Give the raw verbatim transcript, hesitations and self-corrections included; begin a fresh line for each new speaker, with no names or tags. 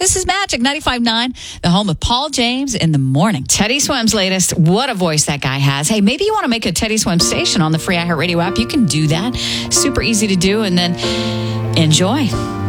This is Magic ninety-five point nine, the home of Paul James in the morning. Teddy Swims' latest. What a voice that guy has. Hey, maybe you want to make a Teddy Swims station on the free iHeartRadio app. You can do that. Super easy to do, and then enjoy.